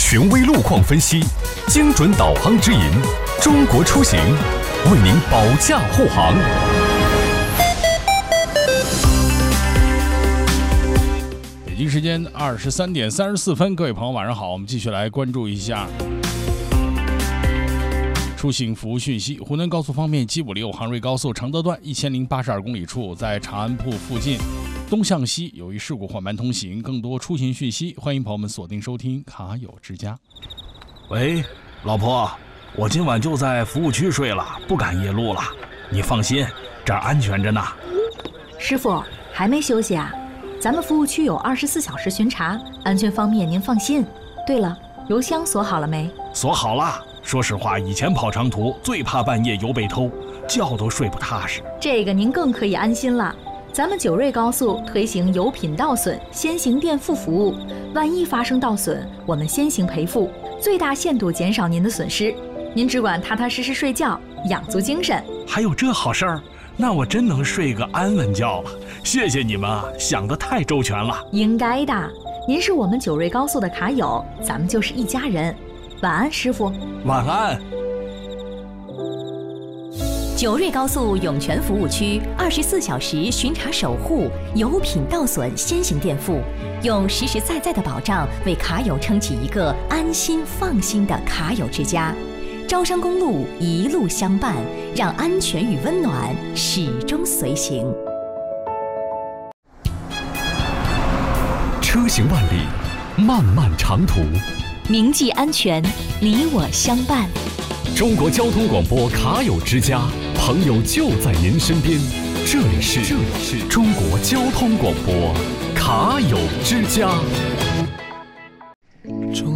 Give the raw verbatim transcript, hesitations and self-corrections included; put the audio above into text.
权威路况分析，精准导航指引，中国出行为您保驾护航。 北京时间二十三点三十四分，各位朋友晚上好，我们继续来关注一下出行服务讯息。湖南高速方面，吉五六杭瑞高速承德段一千零八十二公里处，在长安铺附近东向西有一事故缓慢通行。更多出行讯息，欢迎朋友们锁定收听卡友之家。 喂，老婆，我今晚就在服务区睡了，不赶夜路了。你放心，这儿安全着呢。 师傅还没休息啊？咱们服务区有二十四小时巡查，安全方面您放心。对了，油箱锁好了没？ 锁好了。说实话，以前跑长途最怕半夜油被偷，觉都睡不踏实。 这个您更可以安心了。咱们九瑞高速推行油品倒损先行垫付服务，万一发生倒损，我们先行赔付，最大限度减少您的损失。您只管踏踏实实睡觉，养足精神。 还有这好事儿？那我真能睡个安稳觉了。谢谢你们啊，想得太周全了。 应该的，您是我们九瑞高速的卡友，咱们就是一家人。晚安，师傅。 晚安。 九瑞高速涌泉服务区二十四小时巡查守护，油品倒损先行垫付，用实实在在的保障为卡友撑起一个安心放心的卡友之家。招商公路一路相伴，让安全与温暖始终随行。 车行万里，漫漫长途， 铭记安全，你我相伴。 中国交通广播卡友之家，朋友就在您身边。这里是这里是中国交通广播卡友之家。